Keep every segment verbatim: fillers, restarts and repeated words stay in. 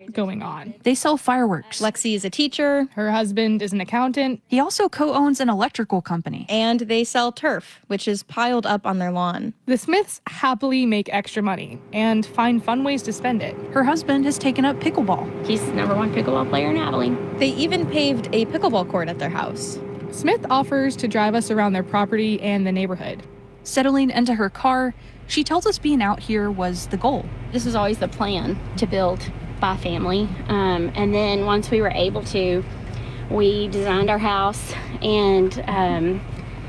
going on. They sell fireworks. Lexi is a teacher. Her husband is an accountant. He also co-owns an electrical company. And they sell turf, which is piled up on their lawn. The Smiths happily make extra money and find fun ways to spend it. Her husband has taken up pickleball. He's the number one pickleball player in Abilene. They even paved a pickleball court at their house. Smith offers to drive us around their property and the neighborhood. Settling into her car, she tells us being out here was the goal. This was always the plan, to build by family. Um, and then once we were able to, we designed our house and um,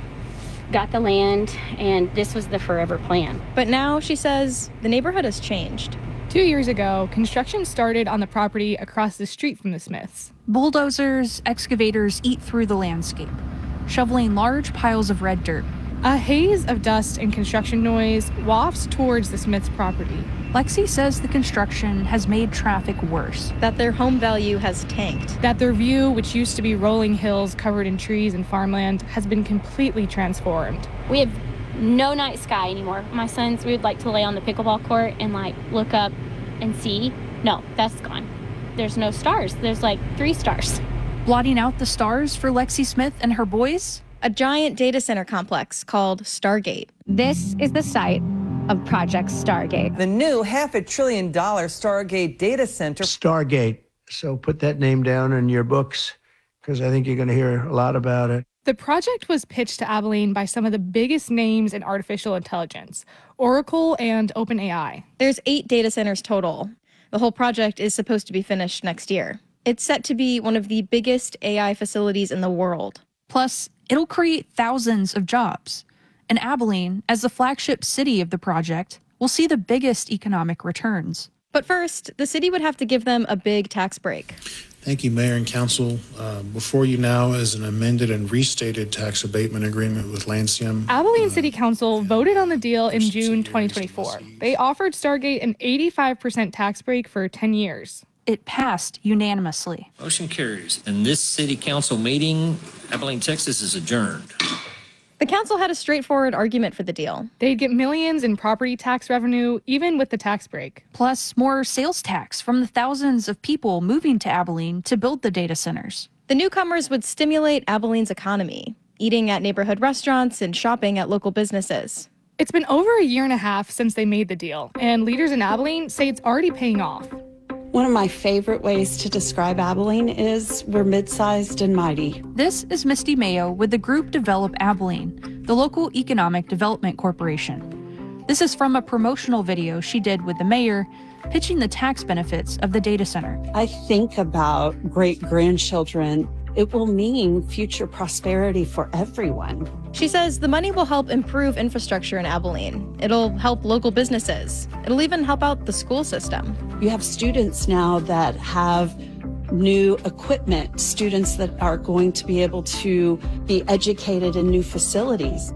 got the land, and this was the forever plan. But now, she says, the neighborhood has changed. Two years ago, construction started on the property across the street from the Smiths. Bulldozers, excavators eat through the landscape, shoveling large piles of red dirt. A haze of dust and construction noise wafts towards the Smiths' property. Lexi says the construction has made traffic worse. That their home value has tanked. That their view, which used to be rolling hills covered in trees and farmland, has been completely transformed. We have no night sky anymore. My sons, we would like to lay on the pickleball court and like look up and see. No, that's gone. There's no stars. There's like three stars. Blotting out the stars for Lexi Smith and her boys? A giant data center complex called Stargate. This is the site of Project Stargate. The new half a trillion dollar Stargate data center. Stargate. So put that name down in your books, because I think you're going to hear a lot about it. The project was pitched to Abilene by some of the biggest names in artificial intelligence, Oracle and OpenAI. There's eight data centers total. The whole project is supposed to be finished next year. It's set to be one of the biggest A I facilities in the world. Plus, it'll create thousands of jobs. And Abilene, as the flagship city of the project, will see the biggest economic returns. But first, the city would have to give them a big tax break. Thank you, Mayor and Council. Uh, before you now is an amended and restated tax abatement agreement with Lancium. Abilene uh, City Council voted on the deal in June twenty twenty-four. They offered Stargate an eighty-five percent tax break for ten years. It passed unanimously. Motion carries. And this city council meeting, Abilene, Texas, is adjourned. The council had a straightforward argument for the deal. They'd get millions in property tax revenue, even with the tax break. Plus more sales tax from the thousands of people moving to Abilene to build the data centers. The newcomers would stimulate Abilene's economy, eating at neighborhood restaurants and shopping at local businesses. It's been over a year and a half since they made the deal, and leaders in Abilene say it's already paying off. One of my favorite ways to describe Abilene is we're mid-sized and mighty. This is Misty Mayo with the group Develop Abilene, the local economic development corporation. This is from a promotional video she did with the mayor, pitching the tax benefits of the data center. I think about great-grandchildren. It will mean future prosperity for everyone. She says the money will help improve infrastructure in Abilene. It'll help local businesses. It'll even help out the school system. You have students now that have new equipment, students that are going to be able to be educated in new facilities.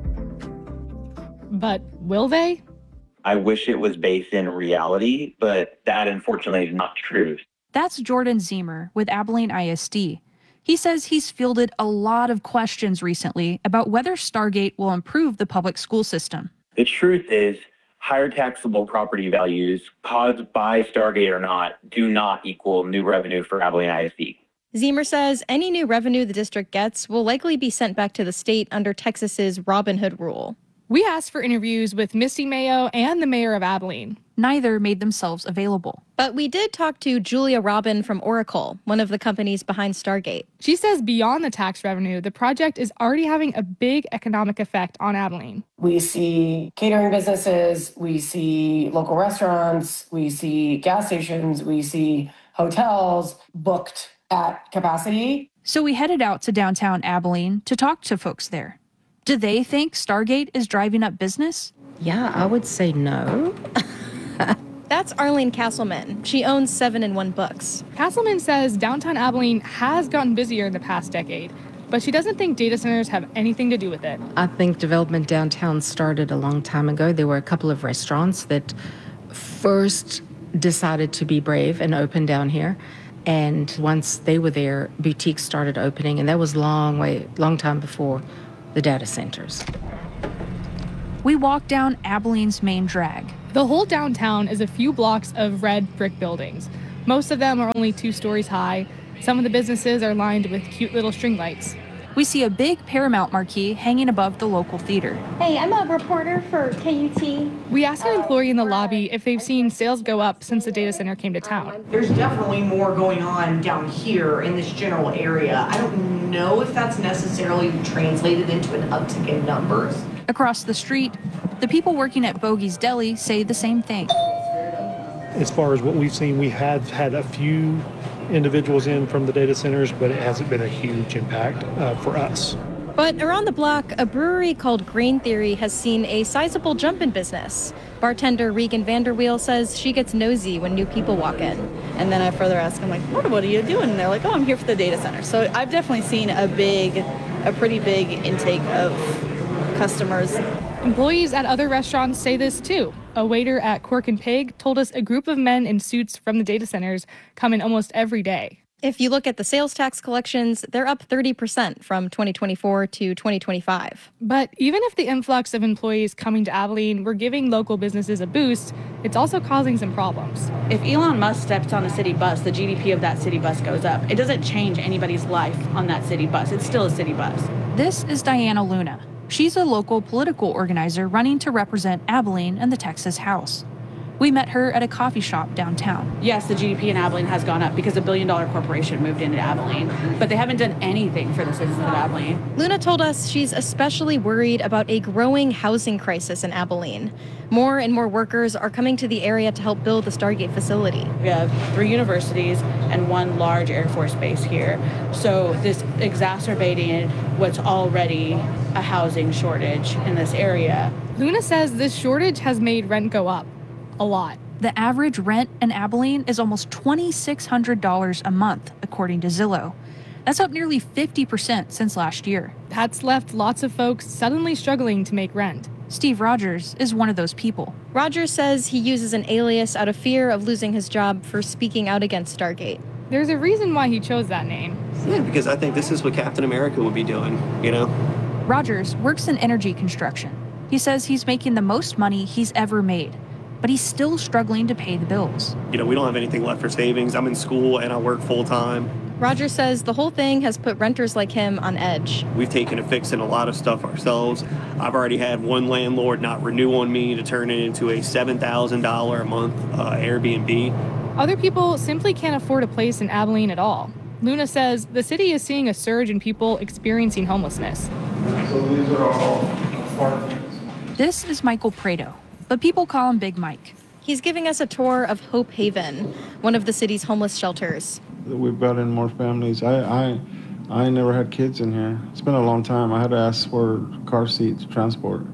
But will they? I wish it was based in reality, but that unfortunately is not true. That's Jordan Zemer with Abilene I S D. He says he's fielded a lot of questions recently about whether Stargate will improve the public school system. The truth is, higher taxable property values caused by Stargate or not do not equal new revenue for Abilene I S D. Zemer says any new revenue the district gets will likely be sent back to the state under Texas's Robin Hood rule. We asked for interviews with Misty Mayo and the mayor of Abilene. Neither made themselves available. But we did talk to Julia Robin from Oracle, one of the companies behind Stargate. She says beyond the tax revenue, the project is already having a big economic effect on Abilene. We see catering businesses, we see local restaurants, we see gas stations, we see hotels booked at capacity. So we headed out to downtown Abilene to talk to folks there. Do they think Stargate is driving up business? Yeah, I would say no. That's Arlene Castleman. She owns seven in one Books. Castleman says downtown Abilene has gotten busier in the past decade, but she doesn't think data centers have anything to do with it. I think development downtown started a long time ago. There were a couple of restaurants that first decided to be brave and open down here. And once they were there, boutiques started opening, and that was long way, long time before the data centers. We walked down Abilene's main drag. The whole downtown is a few blocks of red brick buildings. Most of them are only two stories high. Some of the businesses are lined with cute little string lights. We see a big Paramount marquee hanging above the local theater. Hey, I'm a reporter for K U T. We asked an employee in the lobby if they've seen sales go up since the data center came to town. There's definitely more going on down here in this general area. I don't know if that's necessarily translated into an uptick in numbers. Across the street, the people working at Bogey's Deli say the same thing. As far as what we've seen, we have had a few individuals in from the data centers, but it hasn't been a huge impact uh, for us. But around the block, a brewery called Grain Theory has seen a sizable jump in business. Bartender Regan Vanderweel says she gets nosy when new people walk in. And then I further ask them, like, what, what are you doing? And they're like, oh, I'm here for the data center. So I've definitely seen a big, a pretty big intake of customers. Employees at other restaurants say this too. A waiter at Cork and Pig told us a group of men in suits from the data centers come in almost every day. If you look at the sales tax collections, they're up thirty percent from twenty twenty-four to twenty twenty-five. But even if the influx of employees coming to Abilene were giving local businesses a boost, it's also causing some problems. If Elon Musk steps on a city bus, the G D P of that city bus goes up. It doesn't change anybody's life on that city bus. It's still a city bus. This is Diana Luna. She's a local political organizer running to represent Abilene in the Texas House. We met her at a coffee shop downtown. Yes, the G D P in Abilene has gone up because a billion dollar corporation moved into Abilene, but they haven't done anything for the citizens of Abilene. Luna told us she's especially worried about a growing housing crisis in Abilene. More and more workers are coming to the area to help build the Stargate facility. We have three universities and one large Air Force base here. So this exacerbating what's already a housing shortage in this area. Luna says this shortage has made rent go up. A lot. The average rent in Abilene is almost two thousand six hundred dollars a month, according to Zillow. That's up nearly fifty percent since last year. That's left lots of folks suddenly struggling to make rent. Steve Rogers is one of those people. Rogers says he uses an alias out of fear of losing his job for speaking out against Stargate. There's a reason why he chose that name. Yeah, because I think this is what Captain America would be doing, you know? Rogers works in energy construction. He says he's making the most money he's ever made, but he's still struggling to pay the bills. You know, we don't have anything left for savings. I'm in school and I work full time. Roger says the whole thing has put renters like him on edge. We've taken a fix in a lot of stuff ourselves. I've already had one landlord not renew on me to turn it into a seven thousand dollars a month uh, Airbnb. Other people simply can't afford a place in Abilene at all. Luna says the city is seeing a surge in people experiencing homelessness. So these are all apartments. This is Michael Prado, but people call him Big Mike. He's giving us a tour of Hope Haven, one of the city's homeless shelters. We've got in more families. I, I, I never had kids in here. It's been a long time. I had to ask for car seats, transport.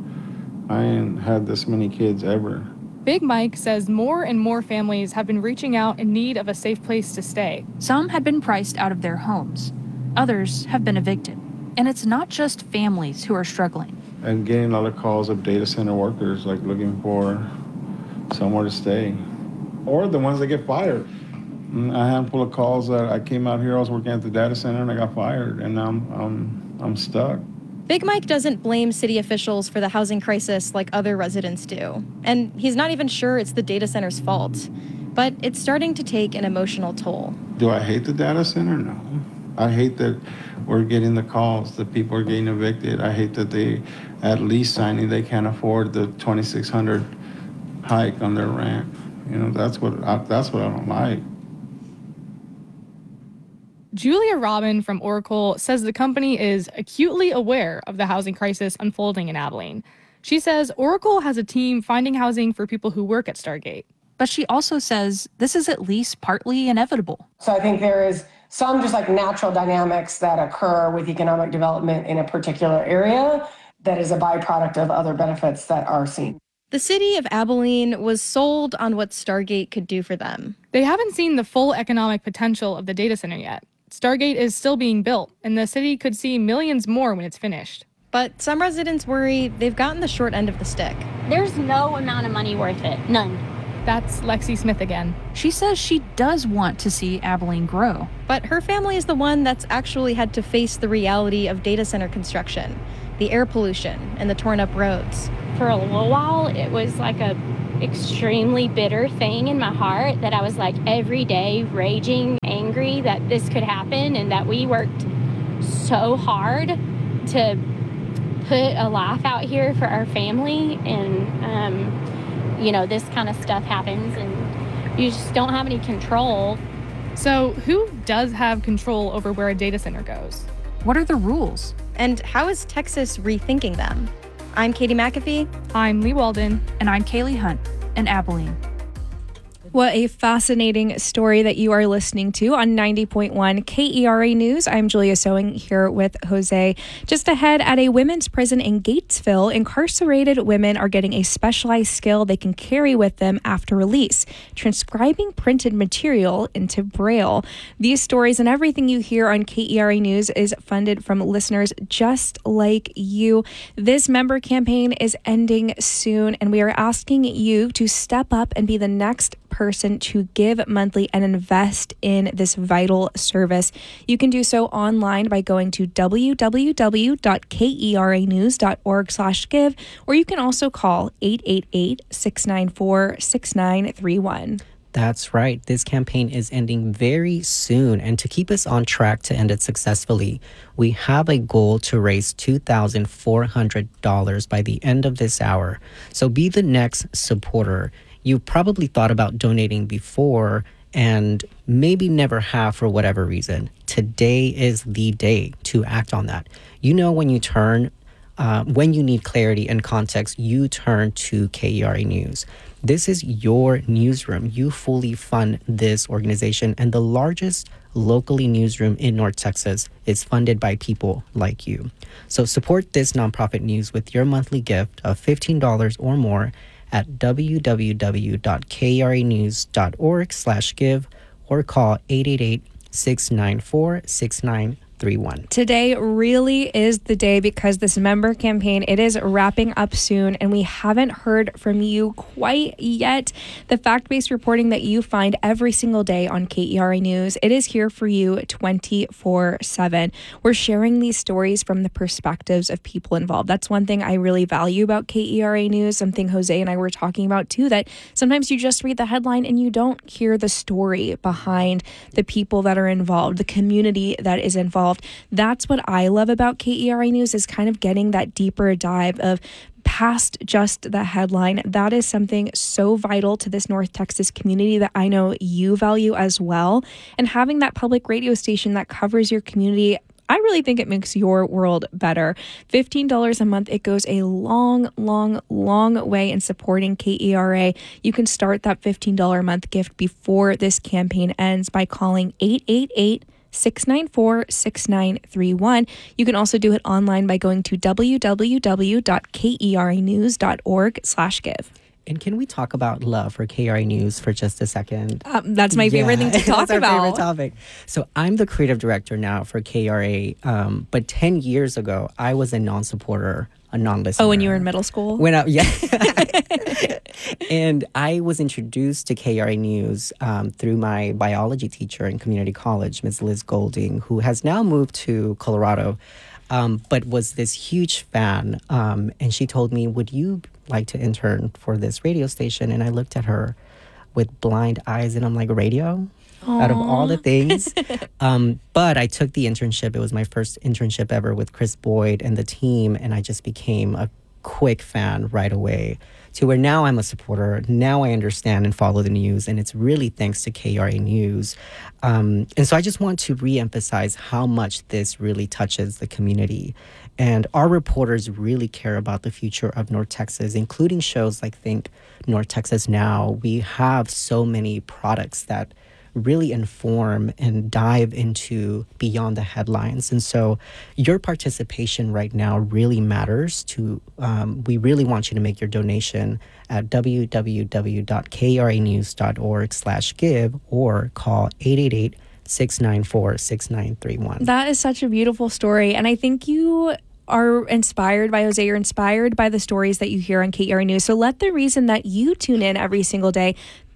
I ain't had this many kids ever. Big Mike says more and more families have been reaching out in need of a safe place to stay. Some had been priced out of their homes. Others have been evicted. And it's not just families who are struggling. And getting a lot of calls of data center workers, like looking for somewhere to stay. Or the ones that get fired. A handful of calls that I came out here, I was working at the data center and I got fired, and now I'm, I'm, I'm stuck. Big Mike doesn't blame city officials for the housing crisis like other residents do. And he's not even sure it's the data center's fault. But it's starting to take an emotional toll. Do I hate the data center? No. I hate that we're getting the calls, that people are getting evicted. I hate that they, at least signing, they can't afford the twenty-six hundred hike on their rent. You know, that's what I, that's what I don't like. Julia Robin from Oracle says the company is acutely aware of the housing crisis unfolding in Abilene. She says Oracle has a team finding housing for people who work at Stargate. But she also says this is at least partly inevitable. So I think there is some just like natural dynamics that occur with economic development in a particular area that is a byproduct of other benefits that are seen. The city of Abilene was sold on what Stargate could do for them. They haven't seen the full economic potential of the data center yet. Stargate is still being built, and the city could see millions more when it's finished. But some residents worry they've gotten the short end of the stick. There's no amount of money worth it. None. That's Lexi Smith again. She says she does want to see Abilene grow. But her family is the one that's actually had to face the reality of data center construction, the air pollution, and the torn up roads. For a little while, it was like a extremely bitter thing in my heart that I was like every day raging, angry that this could happen and that we worked so hard to put a life out here for our family. And, um, you know, this kind of stuff happens and you just don't have any control. So who does have control over where a data center goes? What are the rules? And how is Texas rethinking them? I'm Katie McAfee. I'm Lee Walden. And I'm Kaylee Hunt in Abilene. What a fascinating story that you are listening to on ninety point one K E R A News. I'm Julia Sewing here with Jose. Just ahead, at a women's prison in Gatesville, incarcerated women are getting a specialized skill they can carry with them after release, transcribing printed material into Braille. These stories and everything you hear on K E R A News is funded from listeners just like you. This member campaign is ending soon, and we are asking you to step up and be the next person to give monthly and invest in this vital service. You can do so online by going to w w w dot k e r a news dot org slash give, or you can also call eight eight eight, six nine four, six nine three one. That's right. This campaign is ending very soon. And to keep us on track to end it successfully, we have a goal to raise two thousand four hundred dollars by the end of this hour. So be the next supporter. You probably thought about donating before and maybe never have for whatever reason. Today is the day to act on that. You know, when you turn, uh, when you need clarity and context, you turn to K E R A News. This is your newsroom. You fully fund this organization, and the largest locally newsroom in North Texas is funded by people like you. So support this nonprofit news with your monthly gift of fifteen dollars or more at w w w dot k e r a news dot org slash give or call eight eight eight, six nine four, six nine three one. Today really is the day because this member campaign, it is wrapping up soon and we haven't heard from you quite yet. The fact-based reporting that you find every single day on K E R A News, it is here for you twenty-four seven. We're sharing these stories from the perspectives of people involved. That's one thing I really value about K E R A News, something Jose and I were talking about too, that sometimes you just read the headline and you don't hear the story behind the people that are involved, the community that is involved. That's what I love about K E R A News, is kind of getting that deeper dive of past just the headline. That is something so vital to this North Texas community that I know you value as well. And having that public radio station that covers your community, I really think it makes your world better. fifteen dollars a month, it goes a long, long, long way in supporting K E R A. You can start that fifteen dollars a month gift before this campaign ends by calling eight eight eight, six nine four, six nine three one. You can also do it online by going to w w w dot k e r a news dot org slash give. And can we talk about love for K E R A News for just a second? Um, that's my favorite yeah, thing to talk that's our about. Favorite topic. So I'm the creative director now for K E R A, um, but ten years ago, I was a non-supporter, a non-listener. Oh, when you were in middle school? When I, yeah. And I was introduced to K E R A News um, through my biology teacher in community college, Miz Liz Golding, who has now moved to Colorado, um, but was this huge fan. Um, and she told me, would you like to intern for this radio station? And I looked at her with blind eyes and I'm like, radio? Aww. Out of all the things. um, but I took the internship. It was my first internship ever with Chris Boyd and the team. And I just became a quick fan right away, to where now I'm a supporter. Now I understand and follow the news, and it's really thanks to K E R A News. Um, and so I just want to reemphasize how much this really touches the community. And our reporters really care about the future of North Texas, including shows like Think North Texas Now. We have so many products that really inform and dive into beyond the headlines. And so your participation right now really matters. To um, we really want you to make your donation at w w w dot k e r a news dot org slash give or call eight eight eight, six nine four, six nine three one. That is such a beautiful story. And I think you are inspired by Jose. You're inspired by the stories that you hear on K E R A News. So let the reason that you tune in every single day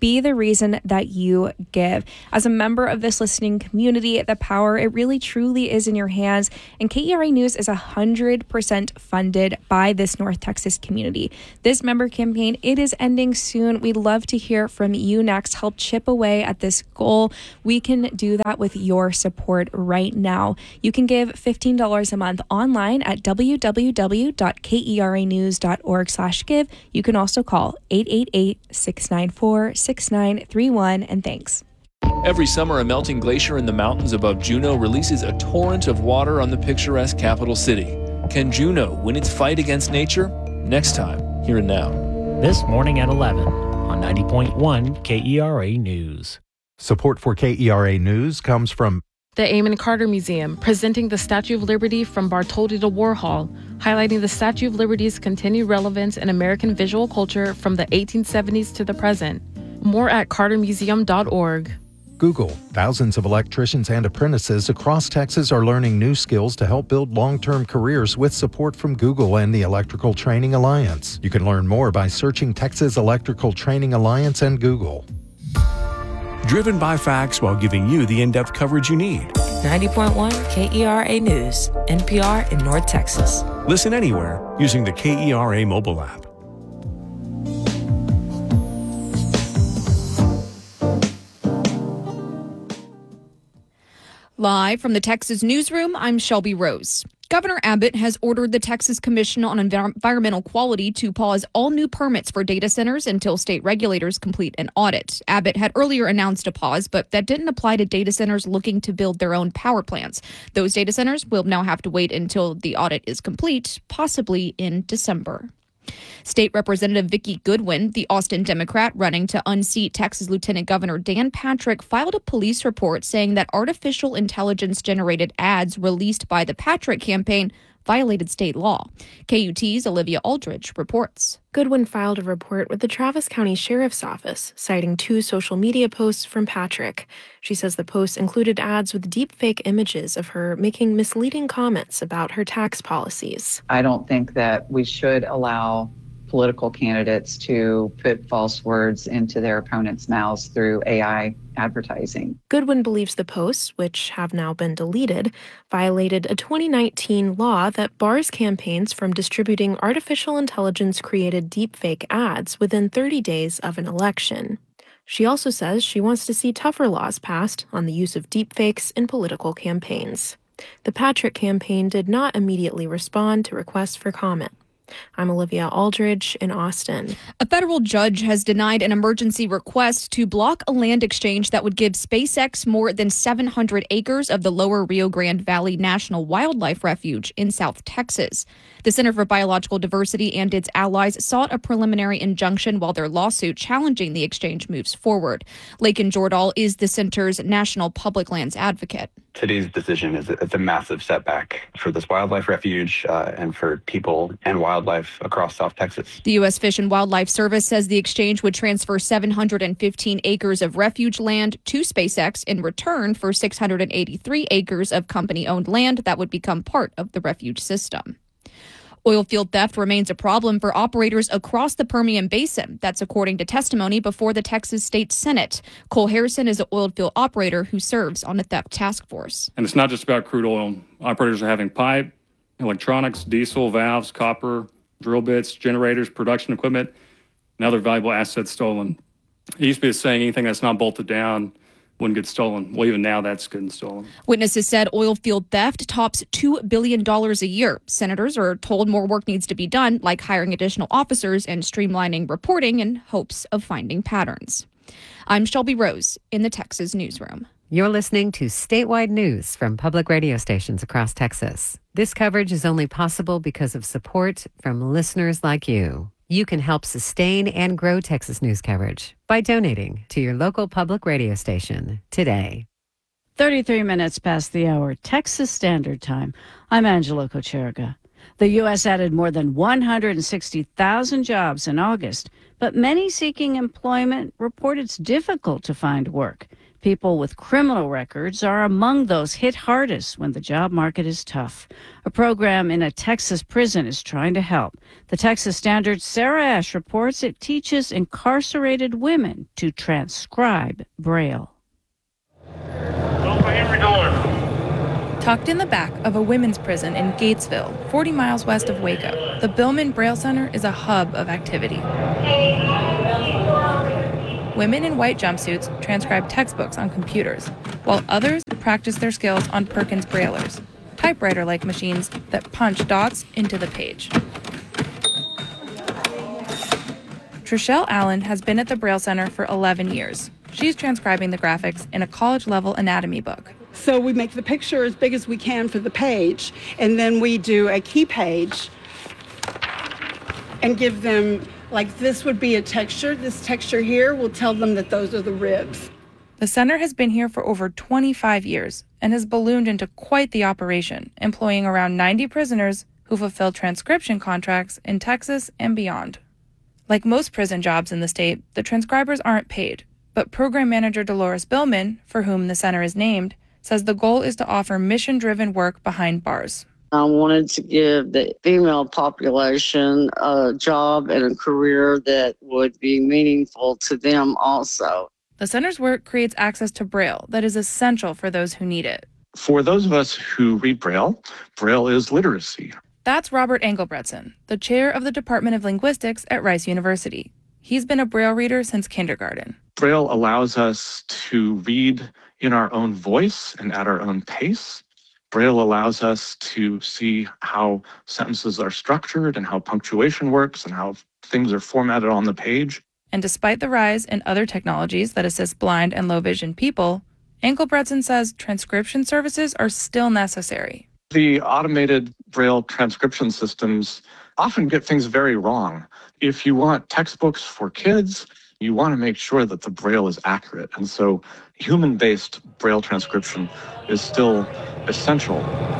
Be the reason that you give. As a member of this listening community, the power, it really truly is in your hands. And K E R A News is one hundred percent funded by this North Texas community. This member campaign, it is ending soon. We'd love to hear from you next. Help chip away at this goal. We can do that with your support right now. You can give fifteen dollars a month online at w w w dot k e r a news dot org slash give. You can also call eight eight eight, six nine four, six nine three one, and thanks. Every summer, a melting glacier in the mountains above Juneau releases a torrent of water on the picturesque capital city. Can Juneau win its fight against nature? Next time, here and now. This morning at eleven on ninety point one K E R A News. Support for K E R A News comes from the Amon Carter Museum, presenting the Statue of Liberty from Bartholdi to Warhol, highlighting the Statue of Liberty's continued relevance in American visual culture from the eighteen seventies to the present. More at carter museum dot org. Google. Thousands of electricians and apprentices across Texas are learning new skills to help build long-term careers with support from Google and the Electrical Training Alliance. You can learn more by searching Texas Electrical Training Alliance and Google. Driven by facts while giving you the in-depth coverage you need. ninety point one K E R A News, N P R in North Texas. Listen anywhere using the K E R A mobile app. Live from the Texas Newsroom, I'm Shelby Rose. Governor Abbott has ordered the Texas Commission on Envir- Environmental Quality to pause all new permits for data centers until state regulators complete an audit. Abbott had earlier announced a pause, but that didn't apply to data centers looking to build their own power plants. Those data centers will now have to wait until the audit is complete, possibly in December. State Representative Vicki Goodwin, the Austin Democrat running to unseat Texas Lieutenant Governor Dan Patrick, filed a police report saying that artificial intelligence-generated ads released by the Patrick campaign violated state law. K U T's Olivia Aldridge reports. Goodwin filed a report with the Travis County Sheriff's Office, citing two social media posts from Patrick. She says the posts included ads with deepfake images of her making misleading comments about her tax policies. I don't think that we should allow political candidates to put false words into their opponents' mouths through A I advertising. Goodwin believes the posts, which have now been deleted, violated a twenty nineteen law that bars campaigns from distributing artificial intelligence-created deepfake ads within thirty days of an election. She also says she wants to see tougher laws passed on the use of deepfakes in political campaigns. The Patrick campaign did not immediately respond to requests for comment. I'm Olivia Aldridge in Austin. A federal judge has denied an emergency request to block a land exchange that would give SpaceX more than seven hundred acres of the Lower Rio Grande Valley National Wildlife Refuge in South Texas. The Center for Biological Diversity and its allies sought a preliminary injunction while their lawsuit challenging the exchange moves forward. Lakin Jordahl is the center's national public lands advocate. Today's decision is a, it's a massive setback for this wildlife refuge uh, and for people and wildlife across South Texas. The U S Fish and Wildlife Service says the exchange would transfer seven hundred fifteen acres of refuge land to SpaceX in return for six hundred eighty-three acres of company-owned land that would become part of the refuge system. Oilfield theft remains a problem for operators across the Permian Basin. That's according to testimony before the Texas State Senate. Cole Harrison is an oilfield operator who serves on the theft task force. And it's not just about crude oil. Operators are having pipe, electronics, diesel, valves, copper, drill bits, generators, production equipment, and other valuable assets stolen. It used to be a saying, anything that's not bolted down wouldn't get stolen. Well, even now that's getting stolen. Witnesses said oil field theft tops two billion dollars a year. Senators are told more work needs to be done, like hiring additional officers and streamlining reporting in hopes of finding patterns. I'm Shelby Rose in the Texas Newsroom. You're listening to statewide news from public radio stations across Texas. This coverage is only possible because of support from listeners like you. You can help sustain and grow Texas news coverage by donating to your local public radio station today. thirty-three minutes past the hour, Texas Standard Time. I'm Angela Kocherga. The U S added more than one hundred sixty thousand jobs in August, but many seeking employment report it's difficult to find work. People with criminal records are among those hit hardest when the job market is tough. A program in a Texas prison is trying to help. The Texas Standard's Sarah Ash reports it teaches incarcerated women to transcribe Braille. Open every door. Tucked in the back of a women's prison in Gatesville, forty miles west of Waco, the Billman Braille Center is a hub of activity. Women in white jumpsuits transcribe textbooks on computers, while others practice their skills on Perkins Braillers, typewriter-like machines that punch dots into the page. Trishelle Allen has been at the Braille Center for eleven years. She's transcribing the graphics in a college-level anatomy book. So we make the picture as big as we can for the page, and then we do a key page and give them, like this would be a texture. This texture here will tell them that those are the ribs. The center has been here for over twenty-five years and has ballooned into quite the operation, employing around ninety prisoners who fulfill transcription contracts in Texas and beyond. Like most prison jobs in the state, the transcribers aren't paid, but program manager Dolores Billman, for whom the center is named, says the goal is to offer mission-driven work behind bars. I wanted to give the female population a job and a career that would be meaningful to them also. The center's work creates access to Braille that is essential for those who need it. For those of us who read Braille, Braille is literacy. That's Robert Engelbretson, the chair of the Department of Linguistics at Rice University. He's been a Braille reader since kindergarten. Braille allows us to read in our own voice and at our own pace. Braille allows us to see how sentences are structured and how punctuation works and how things are formatted on the page. And despite the rise in other technologies that assist blind and low vision people, Engelbretson says transcription services are still necessary. The automated Braille transcription systems often get things very wrong. If you want textbooks for kids, you want to make sure that the Braille is accurate. And so human-based Braille transcription is still essential.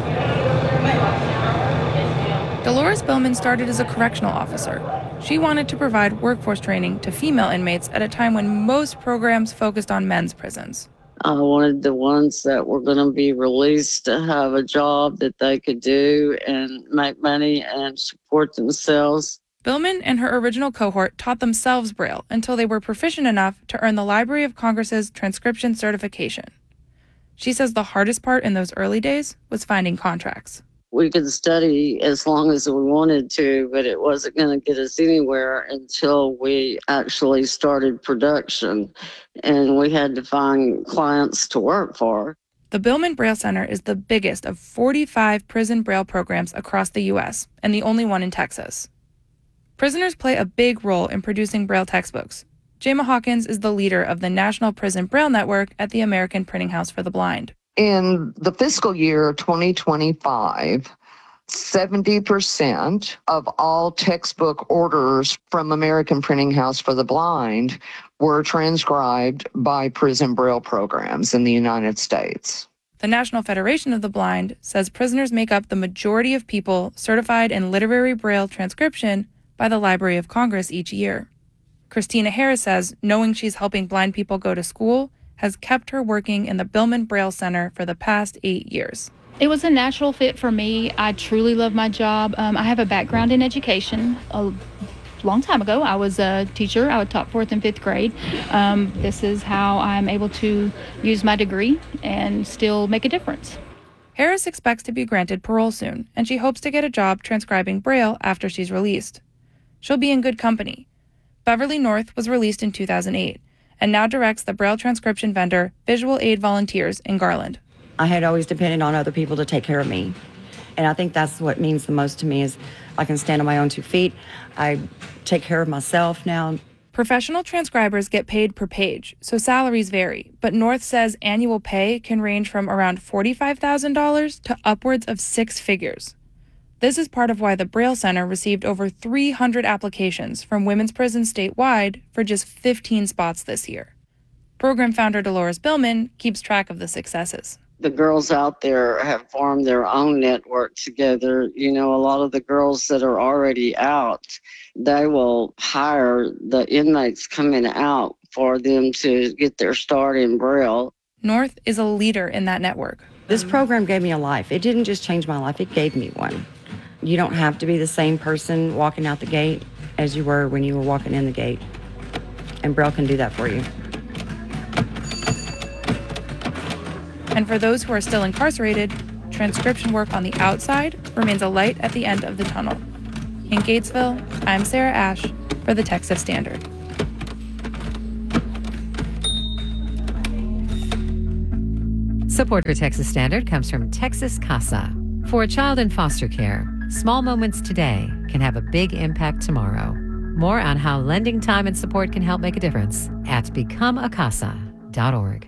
Dolores Billman started as a correctional officer. She wanted to provide workforce training to female inmates at a time when most programs focused on men's prisons. I wanted the ones that were going to be released to have a job that they could do and make money and support themselves. Billman and her original cohort taught themselves Braille until they were proficient enough to earn the Library of Congress's transcription certification. She says the hardest part in those early days was finding contracts. We could study as long as we wanted to, but it wasn't going to get us anywhere until we actually started production, and we had to find clients to work for. The Billman Braille Center is the biggest of forty-five prison Braille programs across the U S and the only one in Texas. Prisoners play a big role in producing Braille textbooks. Jayma Hawkins is the leader of the National Prison Braille Network at the American Printing House for the Blind. In the fiscal year twenty twenty-five, seventy percent of all textbook orders from American Printing House for the Blind were transcribed by prison Braille programs in the United States. The National Federation of the Blind says prisoners make up the majority of people certified in literary Braille transcription by the Library of Congress each year. Christina Harris says knowing she's helping blind people go to school has kept her working in the Billman Braille Center for the past eight years. It was a natural fit for me. I truly love my job. Um, I have a background in education. A long time ago, I was a teacher. I would taught fourth and fifth grade. Um, this is how I'm able to use my degree and still make a difference. Harris expects to be granted parole soon, and she hopes to get a job transcribing Braille after she's released. She'll be in good company. Beverly North was released in two thousand eight and now directs the Braille transcription vendor Visual Aid Volunteers in Garland. I had always depended on other people to take care of me. And I think that's what means the most to me is I can stand on my own two feet. I take care of myself now. Professional transcribers get paid per page, so salaries vary, but North says annual pay can range from around forty-five thousand dollars to upwards of six figures. This is part of why the Braille Center received over three hundred applications from women's prisons statewide for just fifteen spots this year. Program founder Dolores Billman keeps track of the successes. The girls out there have formed their own network together. You know, a lot of the girls that are already out, they will hire the inmates coming out for them to get their start in Braille. North is a leader in that network. This program gave me a life. It didn't just change my life, it gave me one. You don't have to be the same person walking out the gate as you were when you were walking in the gate. And Braille can do that for you. And for those who are still incarcerated, transcription work on the outside remains a light at the end of the tunnel. In Gatesville, I'm Sarah Ash for the Texas Standard. Support for Texas Standard comes from Texas Casa. For a child in foster care, small moments today can have a big impact tomorrow. More on how lending time and support can help make a difference at become a casa dot org.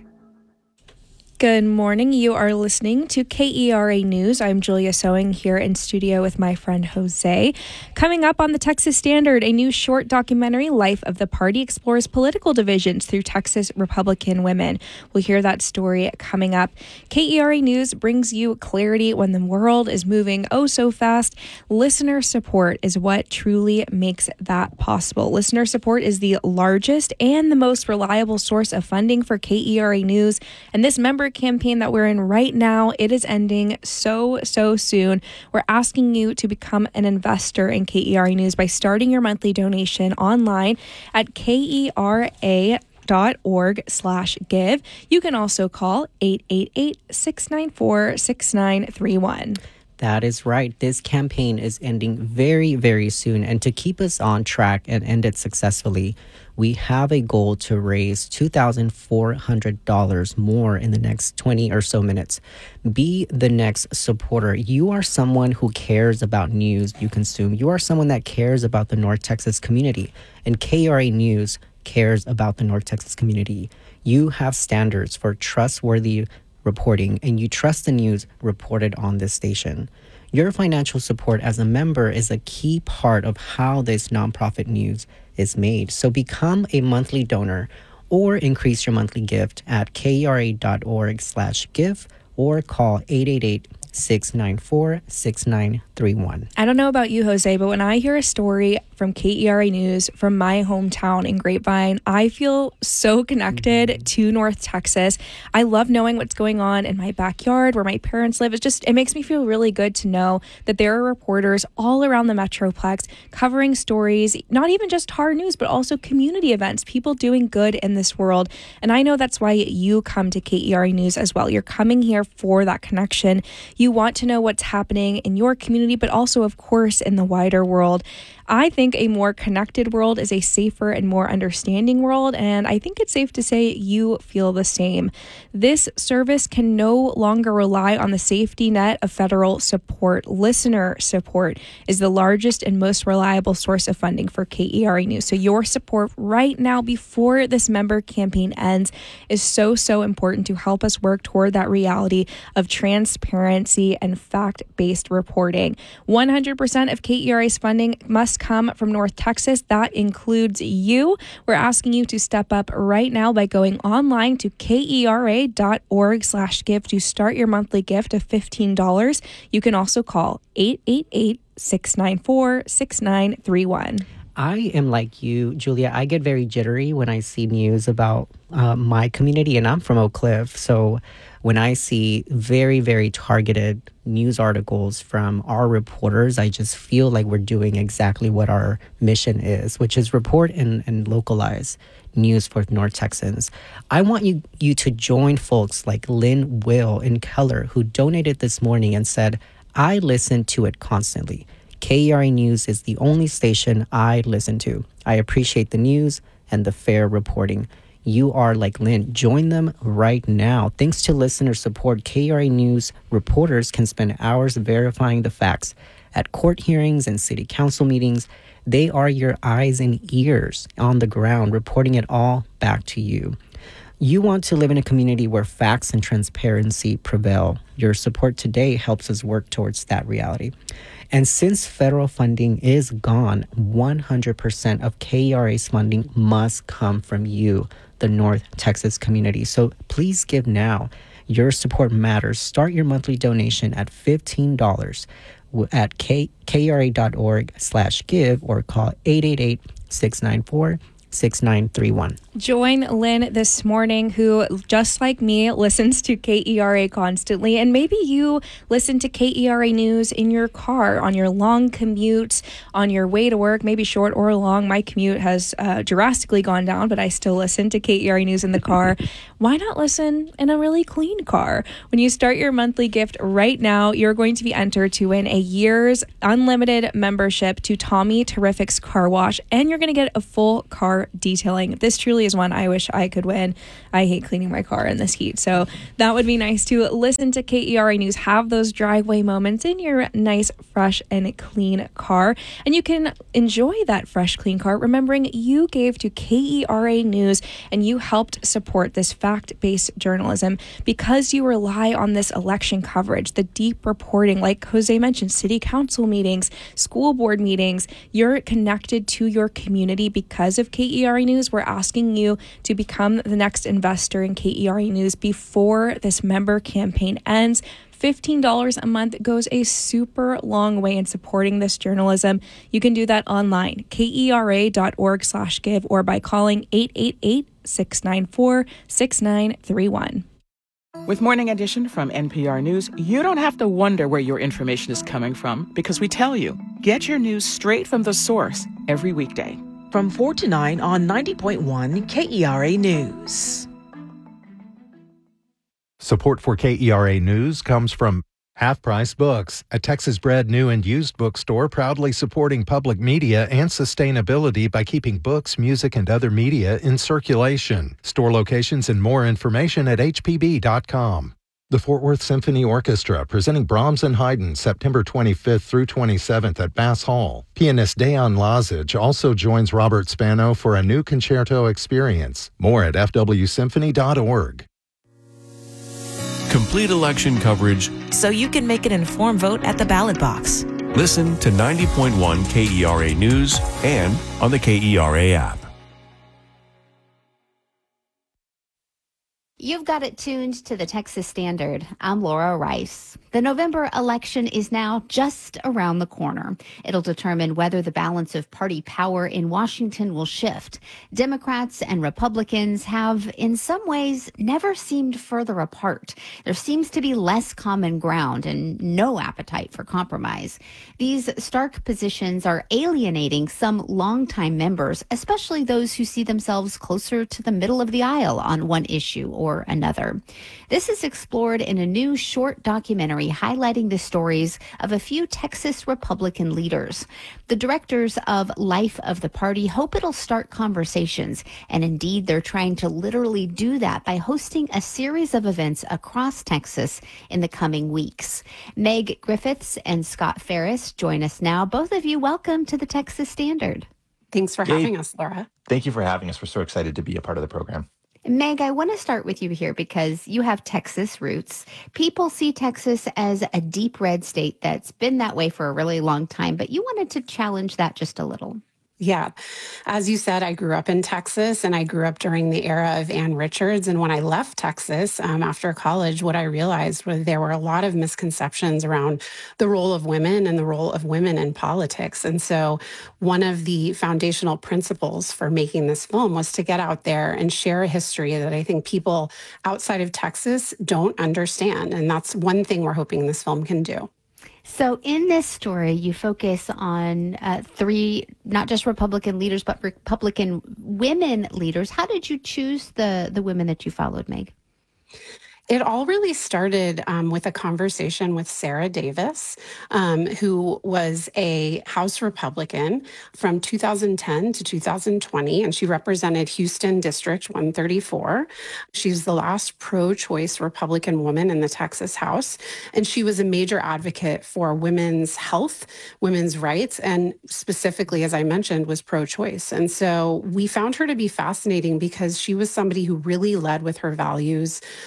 Good morning. You are listening to K E R A News. I'm Julia Sewing here in studio with my friend Jose. Coming up on the Texas Standard, a new short documentary, Life of the Party, explores political divisions through Texas Republican women. We'll hear that story coming up. K E R A News brings you clarity when the world is moving oh so fast. Listener support is what truly makes that possible. Listener support is the largest and the most reliable source of funding for K E R A News, and this member campaign that we're in right now, it is ending so, so soon. We're asking you to become an investor in K E R A News by starting your monthly donation online at K E R A dot org slash give. You can also call eight eight eight, six nine four, six nine three one. That is right. This campaign is ending very, very soon. And to keep us on track and end it successfully, we have a goal to raise two thousand four hundred dollars more in the next twenty or so minutes. Be the next supporter. You are someone who cares about news you consume. You are someone that cares about the North Texas community. And K E R A News cares about the North Texas community. You have standards for trustworthy reporting, and you trust the news reported on this station. Your financial support as a member is a key part of how this nonprofit news is made. So become a monthly donor or increase your monthly gift at K E R A dot org slash give or call eight eight eight, six nine four, six nine three one. I don't know about you, Jose, but when I hear a story from K E R A News from my hometown in Grapevine, I feel so connected mm-hmm. to North Texas. I love knowing what's going on in my backyard where my parents live. It's just, it makes me feel really good to know that there are reporters all around the Metroplex covering stories, not even just hard news, but also community events, people doing good in this world. And I know that's why you come to K E R A News as well. You're coming here for that connection. You want to know what's happening in your community, but also, of course, in the wider world. I think a more connected world is a safer and more understanding world, and I think it's safe to say you feel the same. This service can no longer rely on the safety net of federal support. Listener support is the largest and most reliable source of funding for K E R A News. So your support right now before this member campaign ends is so, so important to help us work toward that reality of transparency and fact-based reporting. one hundred percent of K E R A's funding must come from North Texas. That includes you. We're asking you to step up right now by going online to K E R A dot org slash give to start your monthly gift of fifteen dollars. You can also call eight eight eight, six nine four, six nine three one. I am like you, Julia. I get very jittery when I see news about uh, my community, and I'm from Oak Cliff. So when I see very, very targeted news articles from our reporters, I just feel like we're doing exactly what our mission is, which is report and, and localize news for North Texans. I want you, you to join folks like Lynn, Will, and Keller, who donated this morning and said, I listen to it constantly. K E R A News is the only station I listen to. I appreciate the news and the fair reporting. You are like Lynn. Join them right now. Thanks to listener support, K E R A News reporters can spend hours verifying the facts at court hearings and city council meetings. They are your eyes and ears on the ground, reporting it all back to you. You want to live in a community where facts and transparency prevail. Your support today helps us work towards that reality. And since federal funding is gone, one hundred percent of K E R A's funding must come from you, the North Texas community. So please give now. Your support matters. Start your monthly donation at fifteen dollars at K- KERA.org slash give or call eight eight eight, six nine four, six nine three one. Join Lynn this morning, who, just like me, listens to K E R A constantly. And maybe you listen to K E R A News in your car, on your long commutes, on your way to work, maybe short or long. My commute has uh, drastically gone down, but I still listen to K E R A News in the car. Why not listen in a really clean car? When you start your monthly gift right now, you're going to be entered to win a year's unlimited membership to Tommy Terrific's Car Wash, and you're going to get a full car detailing. This truly is one I wish I could win. I hate cleaning my car in this heat, so that would be nice to listen to K E R A News, have those driveway moments in your nice, fresh, and clean car, and you can enjoy that fresh, clean car remembering you gave to K E R A News and you helped support this fact-based journalism because you rely on this election coverage, the deep reporting, like Jose mentioned, city council meetings, school board meetings. You're connected to your community because of K E R A News. We're asking you to become the next investor in K E R A News before this member campaign ends. fifteen dollars a month goes a super long way in supporting this journalism. You can do that online, kera.org slash give, or by calling eight eight eight, six nine four, six nine three one. With Morning Edition from N P R News, you don't have to wonder where your information is coming from because we tell you. Get your news straight from the source every weekday. From four to nine on ninety point one K E R A News. Support for K E R A News comes from Half Price Books, a Texas-bred new and used bookstore proudly supporting public media and sustainability by keeping books, music, and other media in circulation. Store locations and more information at h p b dot com. The Fort Worth Symphony Orchestra presenting Brahms and Haydn September twenty-fifth through twenty-seventh at Bass Hall. Pianist Dejan Lazic also joins Robert Spano for a new concerto experience. More at f w symphony dot org. Complete election coverage so you can make an informed vote at the ballot box. Listen to ninety point one K E R A News and on the K E R A app. You've got it tuned to the Texas Standard. I'm Laura Rice. The November election is now just around the corner. It'll determine whether the balance of party power in Washington will shift. Democrats and Republicans have, in some ways, never seemed further apart. There seems to be less common ground and no appetite for compromise. These stark positions are alienating some longtime members, especially those who see themselves closer to the middle of the aisle on one issue or another. This is explored in a new short documentary highlighting the stories of a few Texas Republican leaders. The directors of Life of the Party hope it'll start conversations, and indeed they're trying to literally do that by hosting a series of events across Texas in the coming weeks. Meg Griffiths and Scott Ferris join us now. Both of you, welcome to the Texas Standard. Thanks for Hey. having us, Laura. Thank you for having us. We're so excited to be a part of the program. Meg, I want to start with you here because you have Texas roots. People see Texas as a deep red state that's been that way for a really long time, but you wanted to challenge that just a little. Yeah. As you said, I grew up in Texas and I grew up during the era of Ann Richards. And when I left Texas um, after college, what I realized was there were a lot of misconceptions around the role of women and the role of women in politics. And so one of the foundational principles for making this film was to get out there and share a history that I think people outside of Texas don't understand. And that's one thing we're hoping this film can do. So in this story, you focus on uh, three, not just Republican leaders, but Republican women leaders. How did you choose the, the women that you followed, Meg? It all really started um, with a conversation with Sarah Davis, um, who was a House Republican from two thousand ten to two thousand twenty, and she represented Houston District one thirty-four. She's the last pro-choice Republican woman in the Texas House, and she was a major advocate for women's health, women's rights, and specifically, as I mentioned, was pro-choice. And so we found her to be fascinating because she was somebody who really led with her values. She's a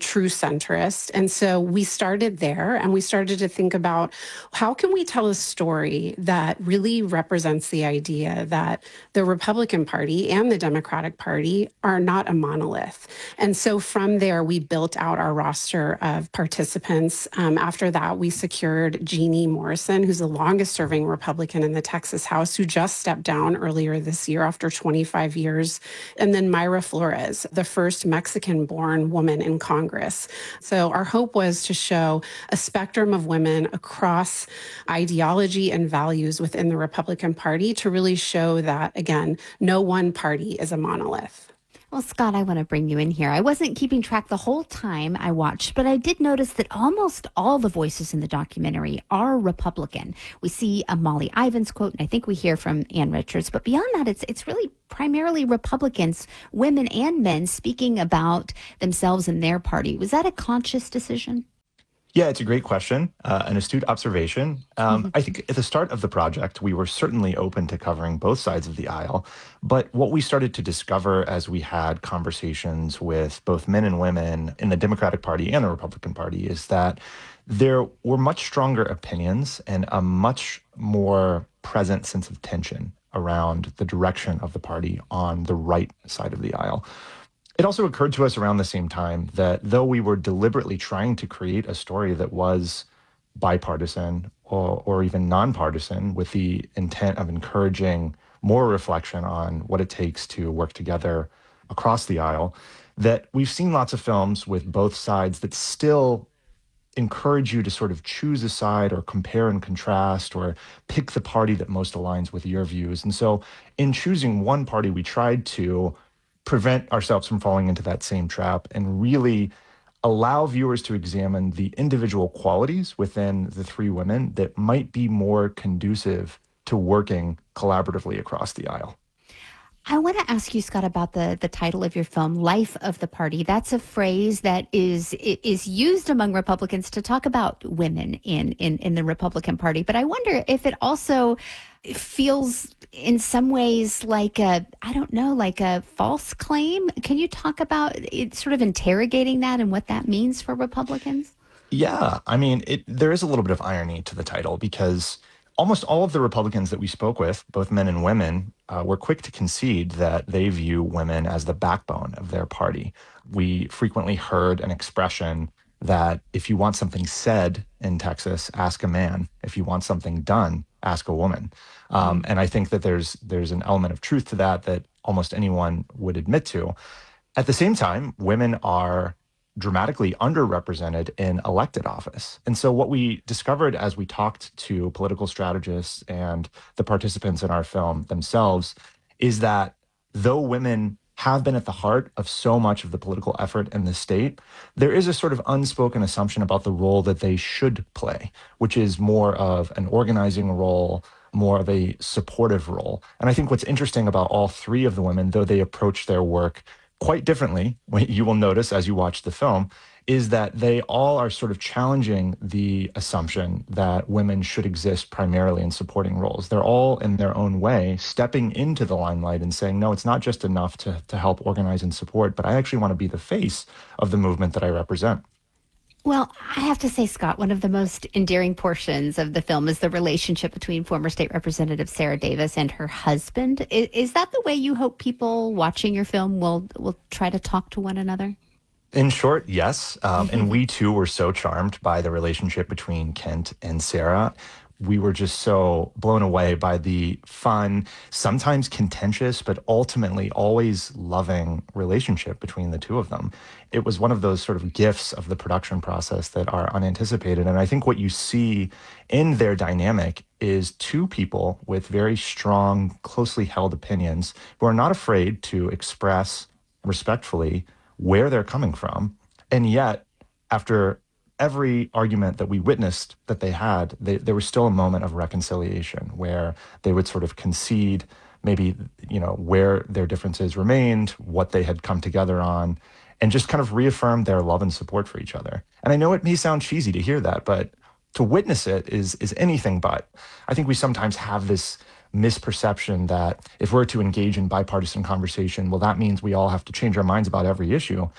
true centrist. And so we started there and we started to think about how can we tell a story that really represents the idea that the Republican Party and the Democratic Party are not a monolith. And so from there, we built out our roster of participants. Um, after that, we secured Jeannie Morrison, who's the longest serving Republican in the Texas House, who just stepped down earlier this year after twenty-five years. And then Mayra Flores, the first Mexican-born woman in Congress. So our hope was to show a spectrum of women across ideology and values within the Republican Party to really show that, again, no one party is a monolith. Well, Scott, I want to bring you in here. I wasn't keeping track the whole time I watched, but I did notice that almost all the voices in the documentary are Republican. We see a Molly Ivins quote, and I think we hear from Ann Richards. But beyond that, it's it's really primarily Republicans, women and men, speaking about themselves and their party. Was that a conscious decision? Yeah, it's a great question, uh, an astute observation. Um, mm-hmm. I think at the start of the project, we were certainly open to covering both sides of the aisle. But what we started to discover as we had conversations with both men and women in the Democratic Party and the Republican Party is that there were much stronger opinions and a much more present sense of tension around the direction of the party on the right side of the aisle. It also occurred to us around the same time that though we were deliberately trying to create a story that was bipartisan or, or even nonpartisan with the intent of encouraging more reflection on what it takes to work together across the aisle, that we've seen lots of films with both sides that still encourage you to sort of choose a side or compare and contrast or pick the party that most aligns with your views. And so in choosing one party, we tried to prevent ourselves from falling into that same trap and really allow viewers to examine the individual qualities within the three women that might be more conducive to working collaboratively across the aisle. I want to ask you, Scott, about the, the title of your film, Life of the Party. That's a phrase that is is used among Republicans to talk about women in, in, in the Republican Party. But I wonder if it also feels in some ways like a, I don't know, like a false claim. Can you talk about it, sort of interrogating that and what that means for Republicans? Yeah, I mean, it, there is a little bit of irony to the title because almost all of the Republicans that we spoke with, both men and women, uh, were quick to concede that they view women as the backbone of their party. We frequently heard an expression that if you want something said in Texas, ask a man. If you want something done, ask a woman. Um, and I think that there's there's an element of truth to that that almost anyone would admit to. At the same time, women are dramatically underrepresented in elected office. And so what we discovered as we talked to political strategists and the participants in our film themselves is that though women have been at the heart of so much of the political effort in the state, there is a sort of unspoken assumption about the role that they should play, which is more of an organizing role, more of a supportive role. And I think what's interesting about all three of the women, though they approach their work quite differently, what you will notice as you watch the film, is that they all are sort of challenging the assumption that women should exist primarily in supporting roles. They're all in their own way stepping into the limelight and saying, no, it's not just enough to, to help organize and support, but I actually want to be the face of the movement that I represent. Well, I have to say, Scott, one of the most endearing portions of the film is the relationship between former state representative Sarah Davis and her husband. Is, is that the way you hope people watching your film will will try to talk to one another? In short, yes. Um, mm-hmm. And we too were so charmed by the relationship between Kent and Sarah. We were just so blown away by the fun, sometimes contentious, but ultimately always loving relationship between the two of them. It was one of those sort of gifts of the production process that are unanticipated. And I think what you see in their dynamic is two people with very strong, closely held opinions who are not afraid to express respectfully where they're coming from. And yet, after every argument that we witnessed that they had, they, there was still a moment of reconciliation where they would sort of concede maybe, you know, where their differences remained, what they had come together on, and just kind of reaffirm their love and support for each other. And I know it may sound cheesy to hear that, but to witness it is is anything but. I think we sometimes have this misperception that if we're to engage in bipartisan conversation, well, that means we all have to change our minds about every issue.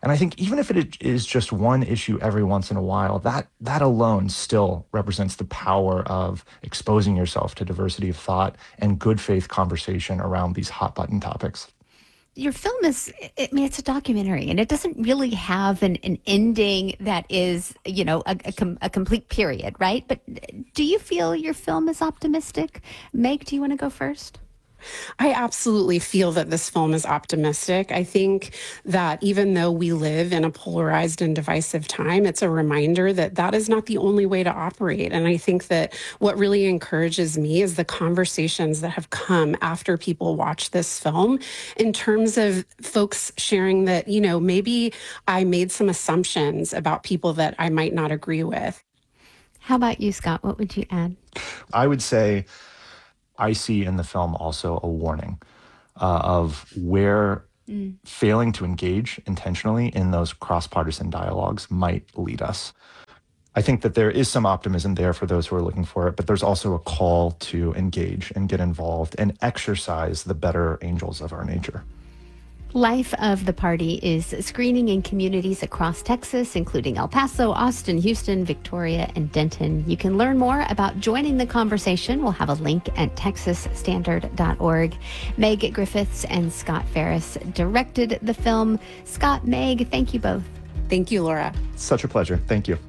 And I think even if it is just one issue every once in a while, that that alone still represents the power of exposing yourself to diversity of thought and good faith conversation around these hot button topics. Your film is, I mean, it's a documentary, and it doesn't really have an, an ending that is, you know, a, a, com- a complete period, right? But do you feel your film is optimistic? Meg, do you want to go first? I absolutely feel that this film is optimistic. I think that even though we live in a polarized and divisive time, it's a reminder that that is not the only way to operate. And I think that what really encourages me is the conversations that have come after people watch this film in terms of folks sharing that, you know, maybe I made some assumptions about people that I might not agree with. How about you, Scott? What would you add? I would say I see in the film also a warning uh, of where mm. failing to engage intentionally in those cross-partisan dialogues might lead us. I think that there is some optimism there for those who are looking for it, but there's also a call to engage and get involved and exercise the better angels of our nature. Life of the Party is screening in communities across Texas, including El Paso, Austin, Houston, Victoria, and Denton. You can learn more about joining the conversation. We'll have a link at texas standard dot org. Meg Griffiths and Scott Ferris directed the film. Scott, Meg, thank you both. Thank you, Laura. Such a pleasure. Thank you.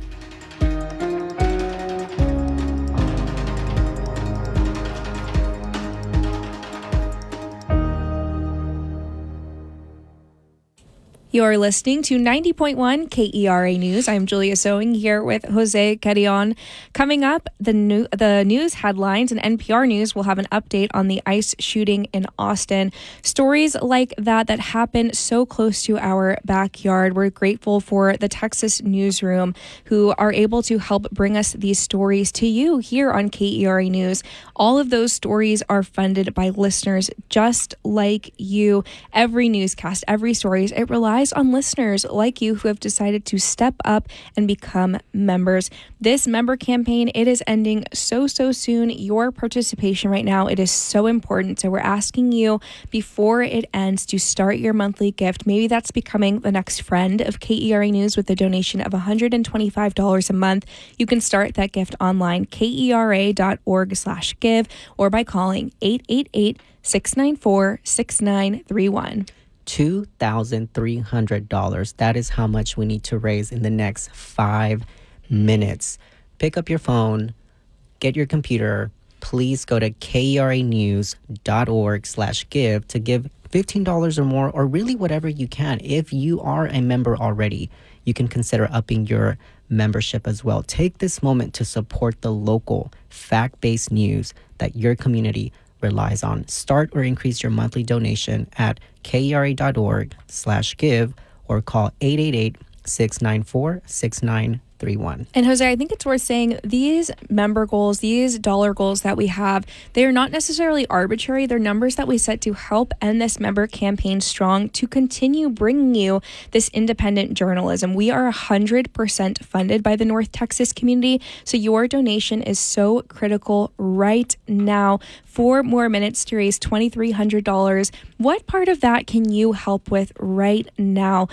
You're listening to ninety point one K E R A News. I'm Julia Sewing here with Jose Carrion. Coming up, the new the news headlines and N P R News will have an update on the ICE shooting in Austin. Stories like that that happen so close to our backyard. We're grateful for the Texas Newsroom, who are able to help bring us these stories to you here on K E R A News. All of those stories are funded by listeners just like you. Every newscast, every story, it relies on listeners like you who have decided to step up and become members. This member campaign, it is ending so, so soon. Your participation right now, it is so important. So we're asking you before it ends to start your monthly gift. Maybe that's becoming the next friend of K E R A News with a donation of one hundred twenty-five dollars a month. You can start that gift online, kera dot org slash give, or by calling eight eight eight, six nine four, six nine three one. two thousand three hundred dollars. That is how much we need to raise in the next five minutes. Pick up your phone, get your computer. Please go to kera news dot org slash give to give fifteen dollars or more, or really whatever you can. If you are a member already, you can consider upping your membership as well. Take this moment to support the local fact-based news that your community relies on. Start or increase your monthly donation at kera dot org slash give or call eight eight eight, six nine four, six nine three one. And Jose, I think it's worth saying these member goals, these dollar goals that we have, they are not necessarily arbitrary. They're numbers that we set to help end this member campaign strong, to continue bringing you this independent journalism. We are one hundred percent funded by the North Texas community, so your donation is so critical right now. Four more minutes to raise two thousand three hundred dollars. What part of that can you help with right now?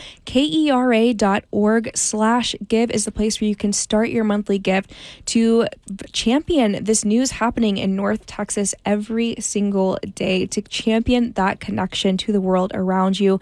kera dot org slash give is the place where you can start your monthly gift to champion this news happening in North Texas every single day, to champion that connection to the world around you.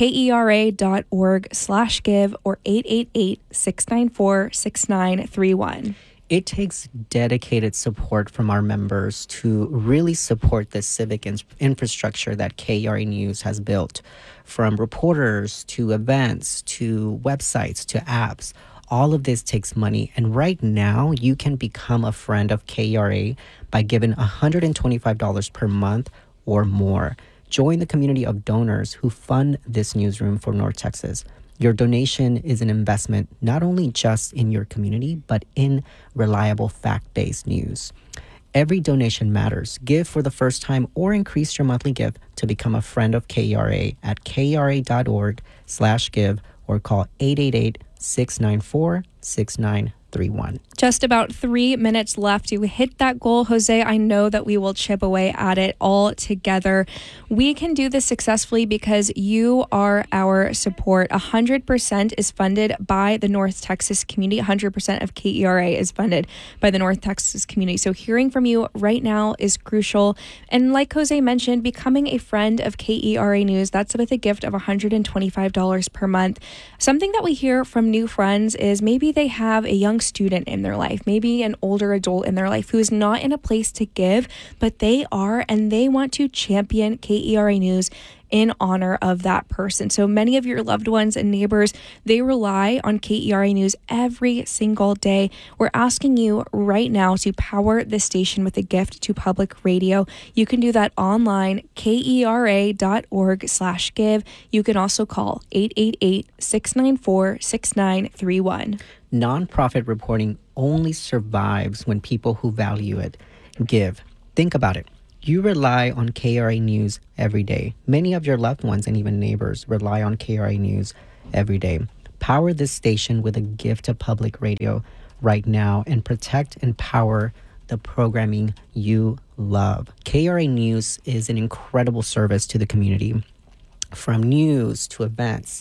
kera dot org slash give or eight eight eight, six nine four, six nine three one. It takes dedicated support from our members to really support the civic in- infrastructure that K E R A News has built. From reporters to events to websites to apps, all of this takes money. And right now, you can become a friend of K E R A by giving one hundred twenty-five dollars per month or more. Join the community of donors who fund this newsroom for North Texas. Your donation is an investment not only just in your community, but in reliable fact-based news. Every donation matters. Give for the first time or increase your monthly gift to become a friend of K E R A at kera dot org slash give or call eight eight eight, six nine four, six nine three one. Just about three minutes left to hit that goal, Jose. I know that we will chip away at it all together. We can do this successfully because you are our support. one hundred percent is funded by the North Texas community. one hundred percent of K E R A is funded by the North Texas community. So hearing from you right now is crucial. And like Jose mentioned, becoming a friend of K E R A News, that's with a gift of one hundred twenty-five dollars per month. Something that we hear from new friends is maybe they have a young student in their life, maybe an older adult in their life who is not in a place to give, but they are, and they want to champion K E R A News in honor of that person. So many of your loved ones and neighbors, they rely on K E R A News every single day. We're asking you right now to power this station with a gift to public radio. You can do that online, kera.org slash give. You can also call eight eight eight, six nine four, six nine three one. Nonprofit reporting only survives when people who value it give. Think about it. You rely on K E R A News every day. Many of your loved ones and even neighbors rely on K E R A News every day. Power this station with a gift to public radio right now and protect and power the programming you love. K E R A News is an incredible service to the community. From news to events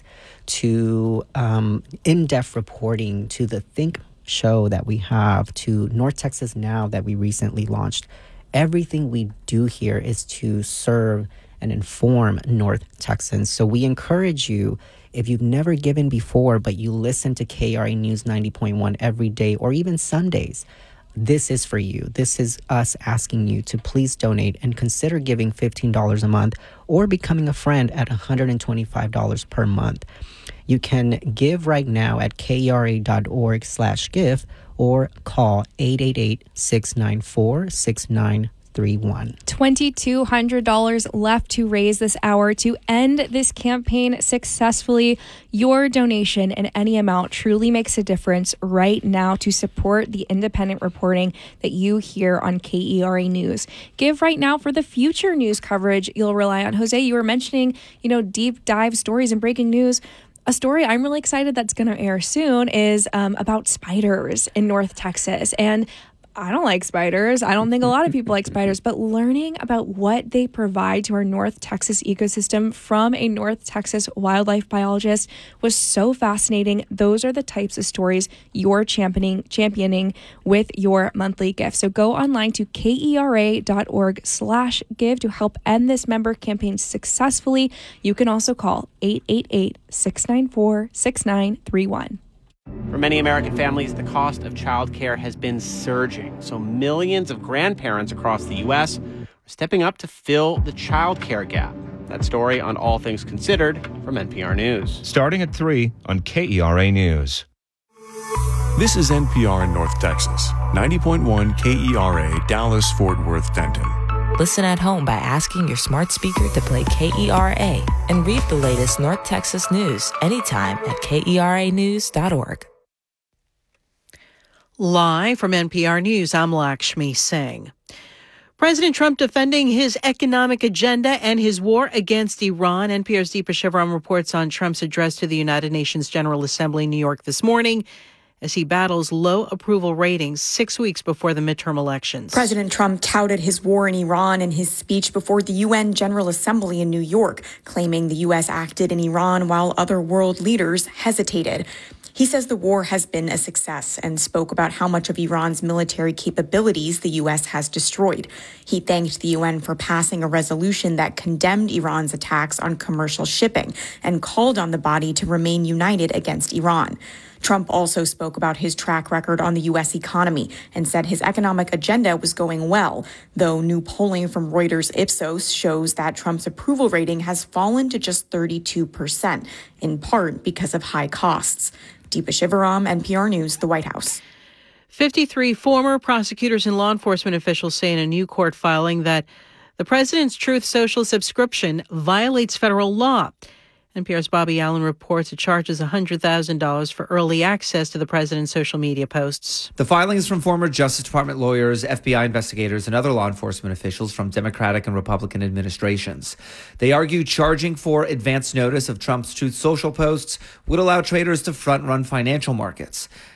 to um, in-depth reporting to the Think show that we have to North Texas Now that we recently launched. Everything we do here is to serve and inform North Texans. So we encourage you, if you've never given before, but you listen to K E R A News ninety point one every day or even Sundays, this is for you. This is us asking you to please donate and consider giving fifteen dollars a month or becoming a friend at one hundred twenty-five dollars per month. You can give right now at kera.org slash give or call eight eight eight, six nine four, six nine three one. two thousand two hundred dollars left to raise this hour to end this campaign successfully. Your donation in any amount truly makes a difference right now to support the independent reporting that you hear on K E R A News. Give right now for the future news coverage you'll rely on. Jose, you were mentioning, you know, deep dive stories and breaking news. A story I'm really excited that's going to air soon is um, about spiders in North Texas. And I don't like spiders. I don't think a lot of people like spiders, but learning about what they provide to our North Texas ecosystem from a North Texas wildlife biologist was so fascinating. Those are the types of stories you're championing, championing with your monthly gift. So go online to kera.org slash give to help end this member campaign successfully. You can also call eight eight eight, six nine four, six nine three one. For many American families, the cost of childcare has been surging. So millions of grandparents across the U S are stepping up to fill the childcare gap. That story on All Things Considered from N P R News. Starting at three on K E R A News. This is N P R in North Texas, ninety point one K E R A Dallas-Fort Worth Denton. Listen at home by asking your smart speaker to play K E R A and read the latest North Texas news anytime at K E R A news dot org. Live from N P R News, I'm Lakshmi Singh. President Trump defending his economic agenda and his war against Iran. N P R's Deepa Shivaram reports on Trump's address to the United Nations General Assembly in New York this morning as he battles low approval ratings six weeks before the midterm elections. President Trump touted his war in Iran in his speech before the U N General Assembly in New York, claiming the U S acted in Iran while other world leaders hesitated. He says the war has been a success and spoke about how much of Iran's military capabilities the U S has destroyed. He thanked the U N for passing a resolution that condemned Iran's attacks on commercial shipping and called on the body to remain united against Iran. Trump also spoke about his track record on the U S economy and said his economic agenda was going well, though new polling from Reuters Ipsos shows that Trump's approval rating has fallen to just thirty-two percent, in part because of high costs. Deepa Shivaram, N P R News, the White House. fifty-three former prosecutors and law enforcement officials say in a new court filing that the president's Truth Social subscription violates federal law. N P R's Bobby Allen reports it charges one hundred thousand dollars for early access to the president's social media posts. The filings from former Justice Department lawyers, F B I investigators, and other law enforcement officials from Democratic and Republican administrations. They argue charging for advance notice of Trump's Truth Social posts would allow traders to front-run financial markets.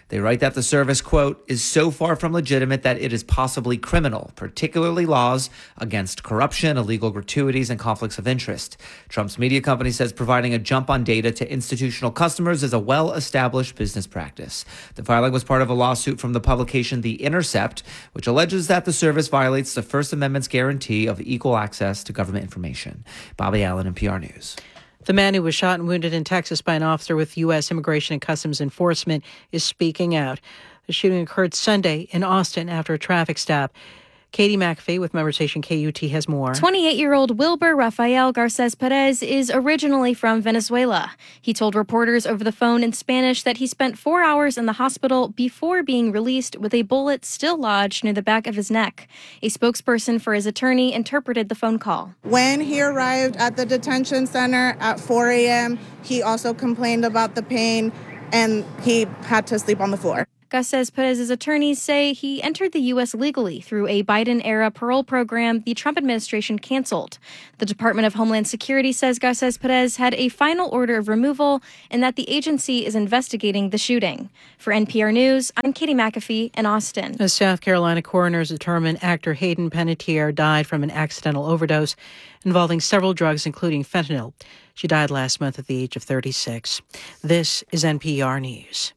They write that the service, quote, is so far from legitimate that it is possibly criminal, particularly laws against corruption, illegal gratuities, and conflicts of interest. Trump's media company says providing a jump on data to institutional customers is a well-established business practice. The filing was part of a lawsuit from the publication The Intercept, which alleges that the service violates the First Amendment's guarantee of equal access to government information. Bobby Allen, N P R News. The man who was shot and wounded in Texas by an officer with U S Immigration and Customs Enforcement is speaking out. The shooting occurred Sunday in Austin after a traffic stop. Katie McAfee with member station K U T has more. twenty-eight-year-old Wilber Rafael Garces Perez is originally from Venezuela. He told reporters over the phone in Spanish that he spent four hours in the hospital before being released with a bullet still lodged near the back of his neck. A spokesperson for his attorney interpreted the phone call. When he arrived at the detention center at four a.m., he also complained about the pain and he had to sleep on the floor. Garces Perez's attorneys say he entered the U S legally through a Biden-era parole program the Trump administration canceled. The Department of Homeland Security says Garces Perez had a final order of removal and that the agency is investigating the shooting. For N P R News, I'm Katie McAfee in Austin. A South Carolina coroner's determined actor Hayden Panettiere died from an accidental overdose involving several drugs, including fentanyl. She died last month at the age of thirty-six. This is N P R News.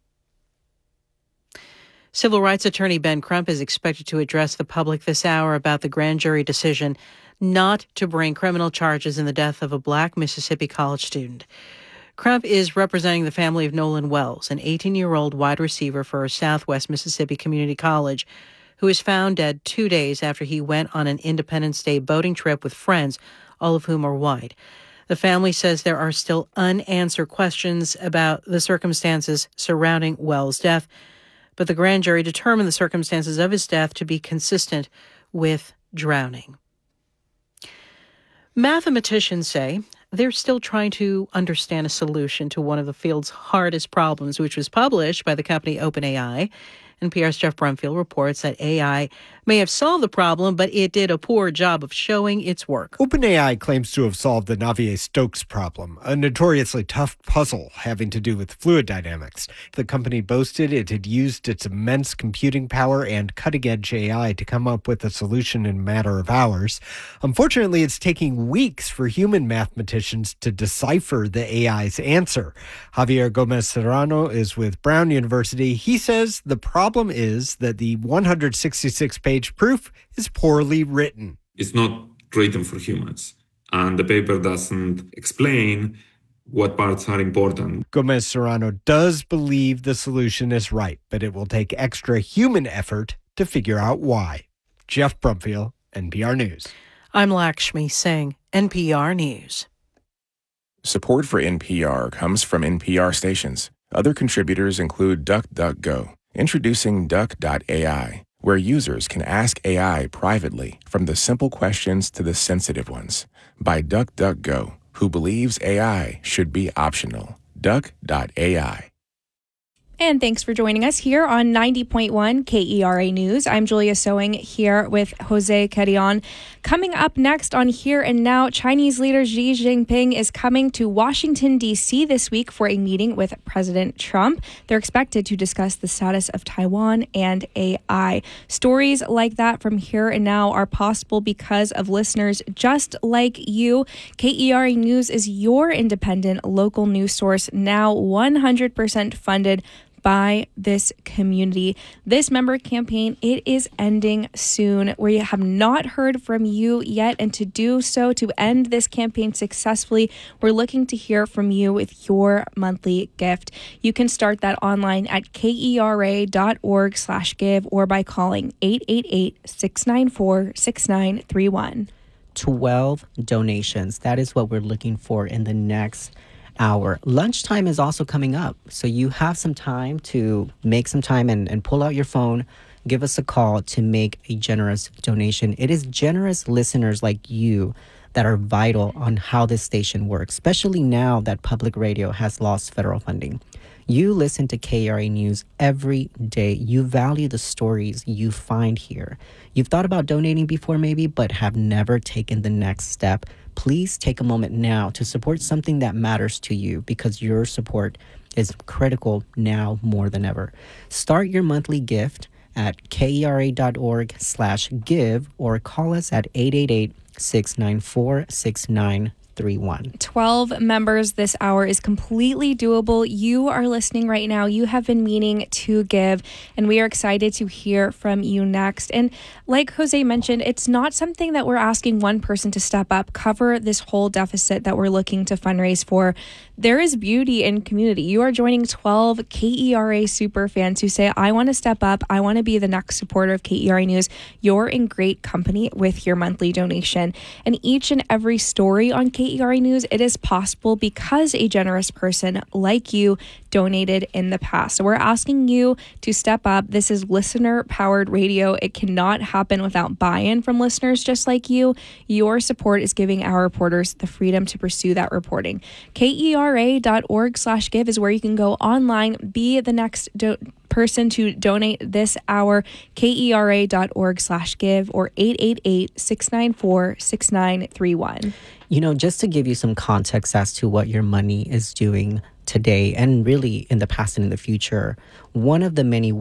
Civil rights attorney Ben Crump is expected to address the public this hour about the grand jury decision not to bring criminal charges in the death of a black Mississippi college student. Crump is representing the family of Nolan Wells, an eighteen-year-old wide receiver for Southwest Mississippi Community College, who was found dead two days after he went on an Independence Day boating trip with friends, all of whom are white. The family says there are still unanswered questions about the circumstances surrounding Wells' death, but the grand jury determined the circumstances of his death to be consistent with drowning. Mathematicians say they're still trying to understand a solution to one of the field's hardest problems, which was published by the company OpenAI. N P R's Jeff Brumfield reports that A I may have solved the problem, but it did a poor job of showing its work. OpenAI claims to have solved the Navier-Stokes problem, a notoriously tough puzzle having to do with fluid dynamics. The company boasted it had used its immense computing power and cutting-edge A I to come up with a solution in a matter of hours. Unfortunately, it's taking weeks for human mathematicians to decipher the A I's answer. Javier Gomez Serrano is with Brown University. He says the problem problem is that the one hundred sixty-six page proof is poorly written. It's not written for humans, and the paper doesn't explain what parts are important. Gomez Serrano does believe the solution is right, but it will take extra human effort to figure out why. Jeff Brumfield, N P R News. I'm Lakshmi Singh, N P R News. Support for N P R comes from N P R stations. Other contributors include DuckDuckGo. Introducing Duck dot A I, where users can ask A I privately, from the simple questions to the sensitive ones. By DuckDuckGo, who believes A I should be optional. Duck dot A I. And thanks for joining us here on ninety point one K E R A News. I'm Julia Sewing here with Jose Carrion. Coming up next on Here and Now, Chinese leader Xi Jinping is coming to Washington, D C this week for a meeting with President Trump. They're expected to discuss the status of Taiwan and A I. Stories like that from Here and Now are possible because of listeners just like you. K E R A News is your independent local news source, now one hundred percent funded by this community. This member campaign, it is ending soon. We have not heard from you yet, and to do so, to end this campaign successfully, we're looking to hear from you with your monthly gift. You can start that online at kera.org slash give or by calling eight eight eight, six nine four, six nine three one. twelve donations. That is what we're looking for in the next hour. Lunchtime is also coming up, so you have some time to make some time and, and pull out your phone, give us a call to make a generous donation. It is generous listeners like you that are vital on how this station works, especially now that public radio has lost federal funding. You listen to K E R A News every day. You value the stories you find here. You've thought about donating before maybe, but have never taken the next step. Please take a moment now to support something that matters to you, because your support is critical now more than ever. Start your monthly gift at kera.org slash give or call us at eight eight eight, six nine four, six nine three one. twelve members this hour is completely doable. You are listening right now. You have been meaning to give, and we are excited to hear from you next. And like Jose mentioned, it's not something that we're asking one person to step up, cover this whole deficit that we're looking to fundraise for. There is beauty in community. You are joining twelve K E R A super fans who say, I want to step up. I want to be the next supporter of K E R A News. You're in great company with your monthly donation. And each and every story on K E R A News, it is possible because a generous person like you donated in the past. So we're asking you to step up. This is listener-powered radio. It cannot happen without buy-in from listeners just like you. Your support is giving our reporters the freedom to pursue that reporting. kera.org slash give is where you can go online, be the next do- person to donate this hour, kera.org slash give or eight eight eight, six nine four, six nine three one. You know, just to give you some context as to what your money is doing today and really in the past and in the future, one of the many